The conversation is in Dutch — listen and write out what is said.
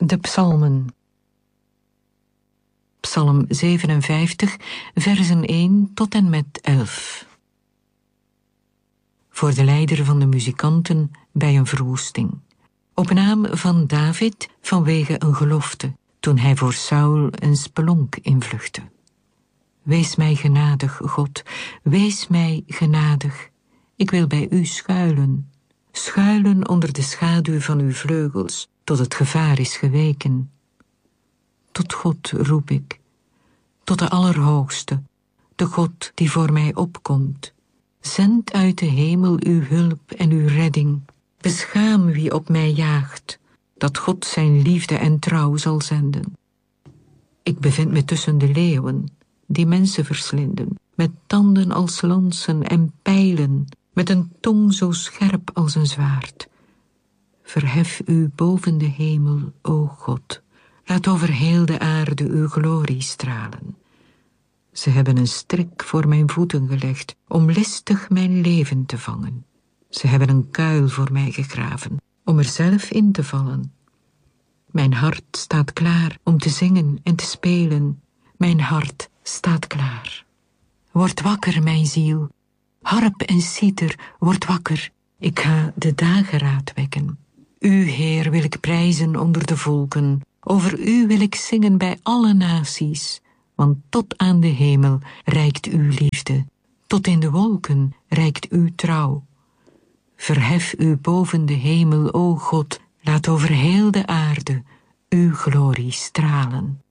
De psalmen. Psalm 57, versen 1 tot en met 11. Voor de leider van de muzikanten bij een verwoesting. Op naam van David vanwege een gelofte, toen hij voor Saul een spelonk invluchtte. Wees mij genadig, God, wees mij genadig. Ik wil bij u schuilen. Schuilen onder de schaduw van uw vleugels, tot het gevaar is geweken. Tot God roep ik, tot de Allerhoogste, de God die voor mij opkomt. Zend uit de hemel uw hulp en uw redding. Beschaam wie op mij jaagt, dat God zijn liefde en trouw zal zenden. Ik bevind me tussen de leeuwen, die mensen verslinden, met tanden als lansen en pijlen, met een tong zo scherp als een zwaard. Verhef u boven de hemel, o God. Laat over heel de aarde uw glorie stralen. Ze hebben een strik voor mijn voeten gelegd, om listig mijn leven te vangen. Ze hebben een kuil voor mij gegraven, om er zelf in te vallen. Mijn hart staat klaar om te zingen en te spelen. Mijn hart staat klaar. Word wakker, mijn ziel. Harp en citer, word wakker. Ik ga de dageraad wekken. U, Heer, wil ik prijzen onder de volken. Over u wil ik zingen bij alle naties. Want tot aan de hemel reikt uw liefde. Tot in de wolken reikt uw trouw. Verhef u boven de hemel, o God. Laat over heel de aarde uw glorie stralen.